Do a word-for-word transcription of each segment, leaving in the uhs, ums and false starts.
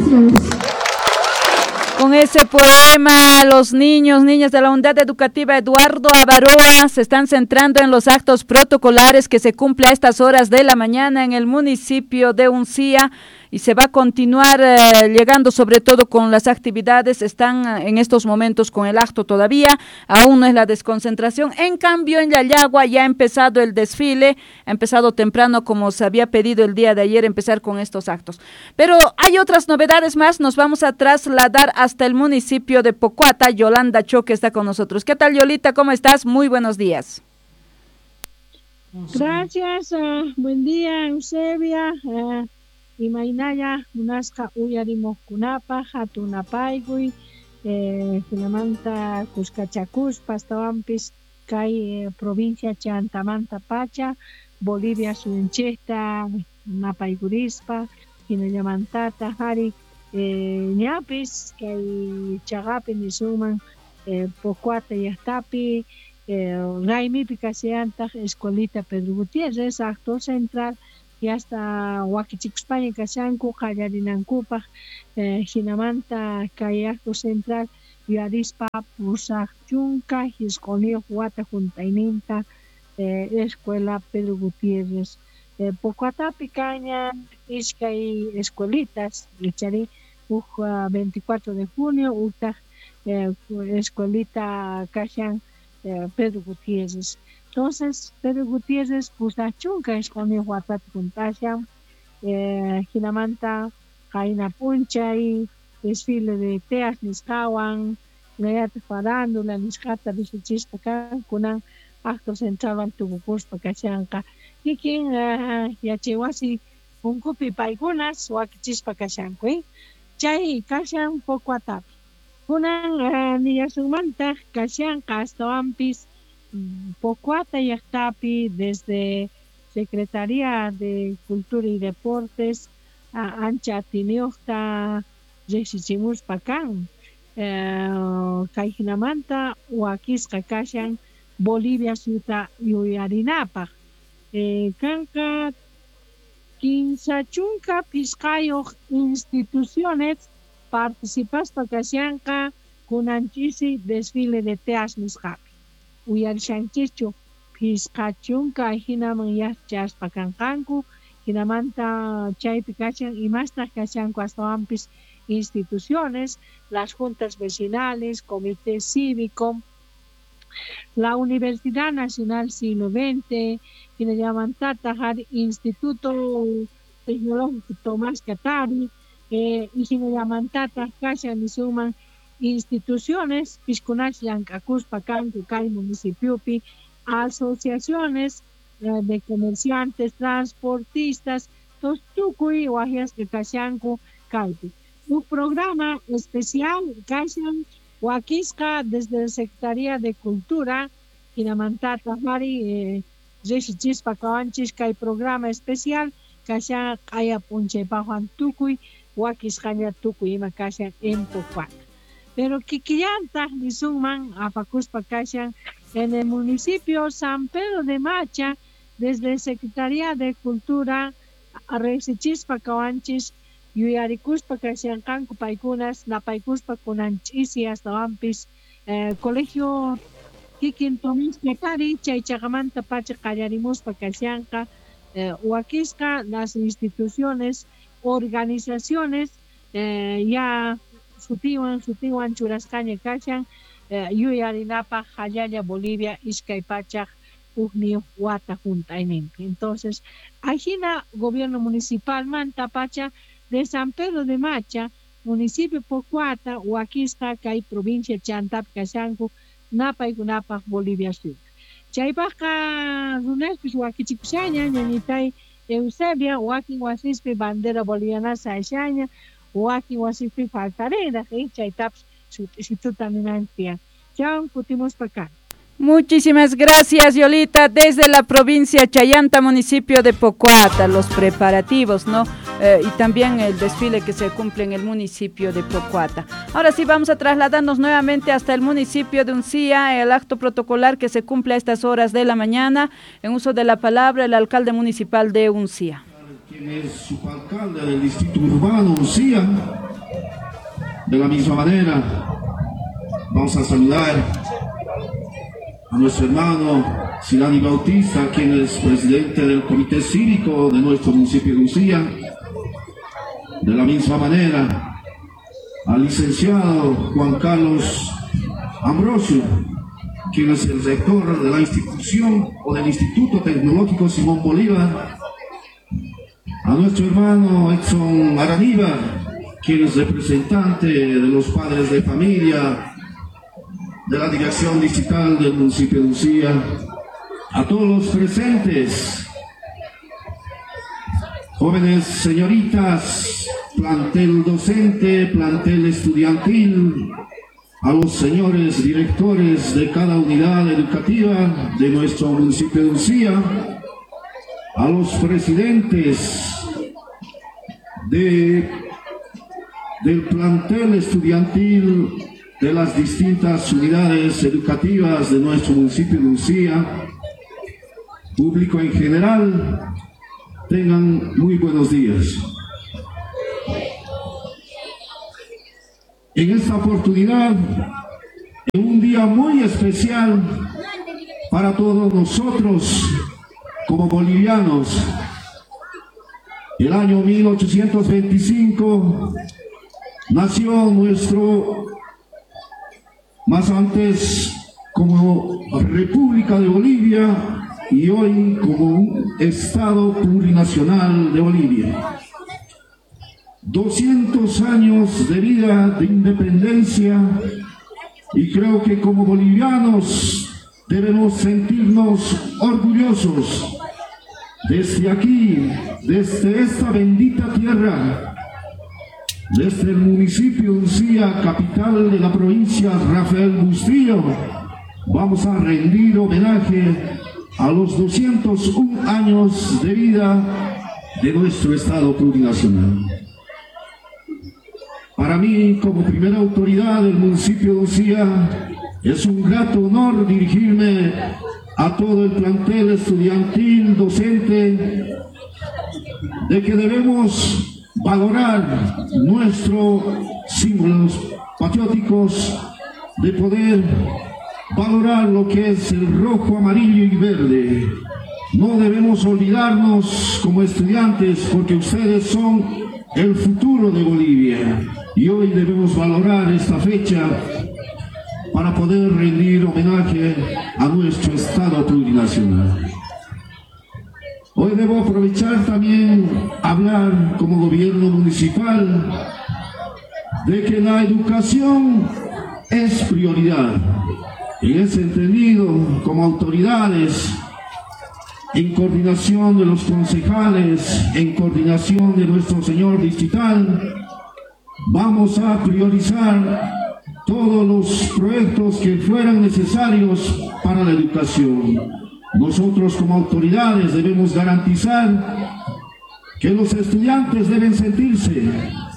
Con ese poema, los niños, niñas de la Unidad Educativa Eduardo Avaroa se están centrando en los actos protocolares que se cumplen a estas horas de la mañana en el municipio de Uncía y se va a continuar eh, llegando sobre todo con las actividades. Están eh, en estos momentos con el acto todavía, aún no es la desconcentración. En cambio, en Yallagua ya ha empezado el desfile, ha empezado temprano como se había pedido el día de ayer empezar con estos actos. Pero hay otras novedades más, nos vamos a trasladar hasta el municipio de Pocuata. Yolanda Choque está con nosotros. ¿Qué tal, Yolita? ¿Cómo estás? Muy buenos días. Gracias, uh, buen día, Eusebia. Uh, Imaynaya, Unasca Uyarimokunapa, Hatunapayguy, eh, Finamanta, Cuscachacus, Pastawampis, Kay, eh, provincia Chantamanta Pacha, Bolivia, Sunchesta, Napaygurispa, Hinayamantata, Hari, eh, Ñapis, Kay, Chagapi, Nisuman, eh, Pocuata y Astapi, eh, Raimi, Picaseanta, Escuelita Pedro Gutiérrez, actor central. Y hasta Huaquichixpaña, Casanco, Cayarinancupa, eh, Hinamanta, Cayaco Central, Yarispa, Pusac, Chunca, Hisconio, Huata, Juntaininta, eh, Escuela Pedro Gutiérrez. Eh, Pocuata, Picaña, Iscay, Escuelitas, Richari, Uja, veinticuatro de junio, Uta, eh, Escuelita Cajan, eh, Pedro Gutiérrez. Entonces, Pedro Gutiérrez, Pusachunca, es con el Huatat Puntasha, eh, Hinamanta, Jaina Puncha y desfile de Teas, Niscawan, Nayat Farándula, Niscata, Bichichispa, Kunan, acto central al Tubucus, Pacachanca, y quien Yachiwasi, un cupi paigunas, Huaquichispa Cachanco, Chay, Cachan, poco atap. Kunan, Niyasumanta, Cachanca, hasta Ampis, Pocuata y Actapi, desde Secretaría de Cultura y Deportes, a Ancha Tiniocta, Yexichimus Pacán, Caijinamanta, Huaquis Cacachan, Bolivia, Suta y Uyarinapa, Canca, Quinzachunca, Piscayo, instituciones, participas Pacachanca, Kunanchisi, desfile de Teas Miscapi. Uyarishanchichu, Piscachunca, Hinaman Yachas Pacancancu, Hinamanta Chay Picachan y más Cachanco hasta ampis instituciones, las juntas vecinales, comité cívico, la Universidad Nacional Siglo veinte, Hinayamantata, Instituto Tecnológico Tomás Catari, eh, y Hinayamantata, Cachan y Suman, instituciones, Piscunach, Yancacus, Pacan, Cucay, Municipio, asociaciones eh, de comerciantes, transportistas, Tostucuy, Guajias, Cachanco, Caipi. Un programa especial, Cachan, Huaquisca, desde la Secretaría de Cultura, Hinamantata, Mari, Resichispa, Cabanchis, hay programa especial, Cachan, Aya Punche, Pajuan, Tucuy, Huaquisca, Tucuy, Macachan, en Pocuata. Pero Quiquillanta, Nisuman, Afacuspa Cachan, en el municipio San Pedro de Macha, desde Secretaría de Cultura, Resichispa Cabanchis, Yuyaricuspa Cachan, Canco Paicunas, Napaikuspa Kunanchisi, hasta Ampis, eh, Colegio Kikin Tomis Catari, Chaychagamanta Pacha Callarimuspa Cachanca, eh, Huaquisca, las instituciones, organizaciones, eh, ya Sutiwan, Sutiwan, Churascaña, Cachan, eh, Yuyarinapa, Jayaya, Bolivia, Izcaypacha, Ujni, Huata, Juntainenque. Entonces, Ajina, Gobierno Municipal, Mantapacha, de San Pedro de Macha, Municipio Pocuata, Huaquisca, Cay, Provincia Chantap, Cachanco, Napa y Gunapa, Bolivia Sur. Chaypaca, Runespis, Huaquichipchaña, Ñanitay, Eusebia, Huaqui, Huasispe, Bandera Boliviana, Saishaña, Huaki wasipi faltareda, Chaytaps, Situtaminancia. Chao, putimos para acá. Muchísimas gracias, Yolita, desde la provincia Chayanta, municipio de Pocuata, los preparativos, ¿no? Eh, y también el desfile que se cumple en el municipio de Pocuata. Ahora sí, vamos a trasladarnos nuevamente hasta el municipio de Uncía, el acto protocolar que se cumple a estas horas de la mañana, en uso de la palabra el alcalde municipal de Uncía. Quien es subalcalde del distrito urbano Uncía, De la misma manera, vamos a saludar a nuestro hermano Silani Bautista, quien es presidente del Comité Cívico de nuestro municipio de Uncía. De la misma manera, al licenciado Juan Carlos Ambrosio, quien es el rector de la institución o del Instituto Tecnológico Simón Bolívar. A nuestro hermano Edson Araníbar, quien es representante de los padres de familia de la dirección distrital del municipio de Uncía. A todos los presentes, jóvenes señoritas, plantel docente, plantel estudiantil, a los señores directores de cada unidad educativa de nuestro municipio de Uncía, a los presidentes de, del plantel estudiantil de las distintas unidades educativas de nuestro municipio de Uncía, público en general, tengan muy buenos días. En esta oportunidad, en un día muy especial para todos nosotros como bolivianos, el año mil ochocientos veinticinco nació nuestro, más antes como República de Bolivia y hoy como un Estado plurinacional de Bolivia. doscientos años de vida de independencia, y creo que como bolivianos debemos sentirnos orgullosos desde aquí, desde esta bendita tierra, desde el municipio de Uncía, capital de la provincia Rafael Bustillo. Vamos a rendir homenaje a los doscientos un años de vida de nuestro Estado plurinacional. Para mí, como primera autoridad del municipio de Uncía, es un grato honor dirigirme a todo el plantel estudiantil, docente, de que debemos valorar nuestros símbolos patrióticos, de poder valorar lo que es el rojo, amarillo y verde. No debemos olvidarnos como estudiantes, porque ustedes son el futuro de Bolivia, y hoy debemos valorar esta fecha para poder rendir homenaje a nuestro Estado plurinacional. Hoy debo aprovechar también hablar como gobierno municipal de que la educación es prioridad. En ese entendido, como autoridades, en coordinación de los concejales, en coordinación de nuestro señor distrital, vamos a priorizar todos los proyectos que fueran necesarios para la educación. Nosotros como autoridades debemos garantizar que los estudiantes deben sentirse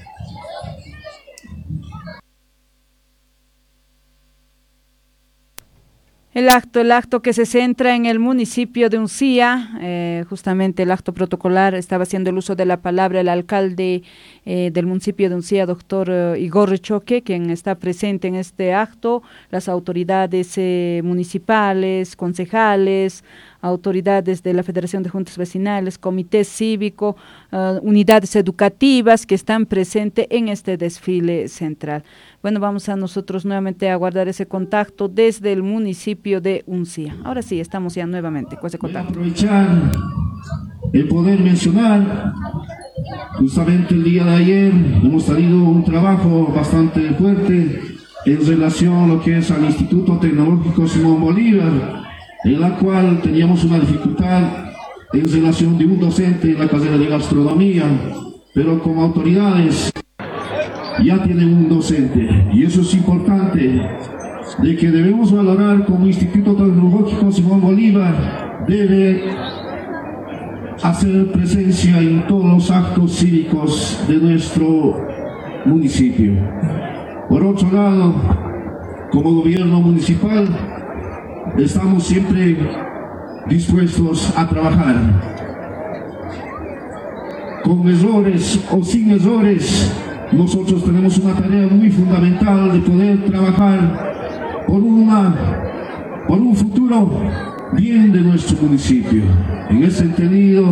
El acto, el acto que se centra en el municipio de Uncía, eh, justamente el acto protocolar, estaba haciendo el uso de la palabra el alcalde eh, del municipio de Uncía, doctor eh, Igor Choque, quien está presente en este acto, las autoridades eh, municipales, concejales, autoridades de la Federación de Juntas Vecinales, Comité Cívico, uh, unidades educativas que están presentes en este desfile central. Bueno, vamos a nosotros nuevamente a guardar ese contacto desde el municipio de Uncía. Ahora sí, estamos ya nuevamente con ese contacto. Voy a aprovechar el poder mencionar, justamente el día de ayer hemos tenido un trabajo bastante fuerte en relación a lo que es al Instituto Tecnológico Simón Bolívar, en la cual teníamos una dificultad en relación de un docente en la carrera de gastronomía, pero como autoridades ya tienen un docente, y eso es importante, de que debemos valorar como Instituto Tecnológico Simón Bolívar debe hacer presencia en todos los actos cívicos de nuestro municipio. Por otro lado, como gobierno municipal, estamos siempre dispuestos a trabajar con errores o sin errores, nosotros tenemos una tarea muy fundamental de poder trabajar por, una, por un futuro bien de nuestro municipio. En ese entendido,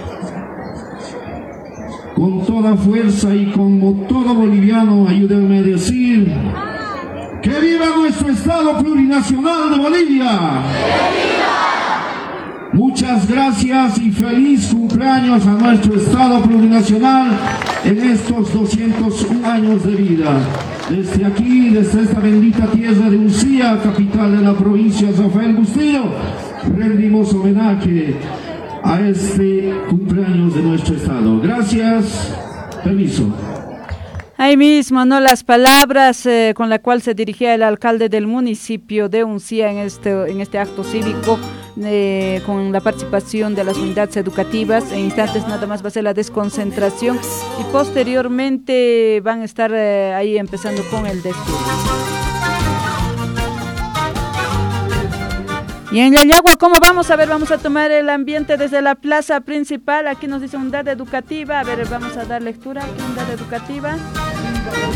con toda fuerza y como todo boliviano, ayúdenme a decir: ¡que viva nuestro Estado plurinacional de Bolivia! Muchas gracias y feliz cumpleaños a nuestro Estado plurinacional en estos doscientos un años de vida. Desde aquí, desde esta bendita tierra de Uncía, capital de la provincia de Rafael Bustillo, rendimos homenaje a este cumpleaños de nuestro Estado. Gracias. Permiso. Ahí mismo, ¿no? Las palabras eh, con la cual se dirigía el alcalde del municipio de Uncía en este, en este acto cívico, eh, con la participación de las unidades educativas. En instantes nada más va a ser la desconcentración y posteriormente van a estar eh, ahí empezando con el desfile. Y en Yayagua, ¿cómo vamos? A ver, vamos a tomar el ambiente desde la plaza principal. Aquí nos dice unidad educativa. A ver, vamos a dar lectura. Unidad educativa.